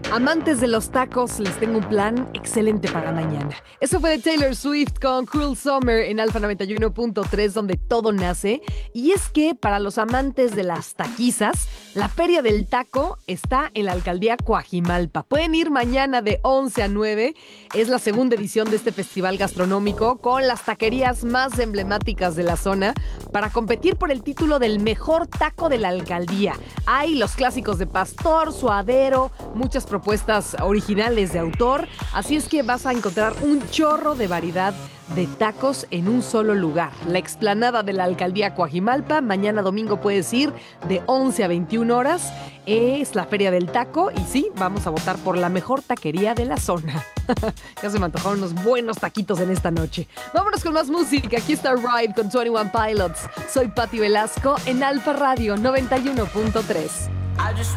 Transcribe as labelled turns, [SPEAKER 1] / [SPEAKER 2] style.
[SPEAKER 1] Amantes de los tacos, les tengo un plan excelente para mañana. Eso fue de Taylor Swift con Cruel Summer en Alfa 91.3, donde todo nace. Y es que para los amantes de las taquizas, la Feria del Taco está en la alcaldía Coajimalpa. Pueden ir mañana de 11 a 9. Es la segunda edición de este festival gastronómico con las taquerías más emblemáticas de la zona para competir por el título del mejor taco de la alcaldía. Hay los clásicos de pastor, suadero, muchas propuestas originales de autor, así es que vas a encontrar un chorro de variedad de tacos en un solo lugar. La explanada de la alcaldía Coajimalpa, mañana domingo puedes ir de 11 a 21 horas, es la Feria del Taco y sí, vamos a votar por la mejor taquería de la zona. Ya se me antojaron unos buenos taquitos en esta noche. Vámonos con más música, aquí está Ride con 21 Pilots. Soy Patti Velasco en Alfa Radio 91.3.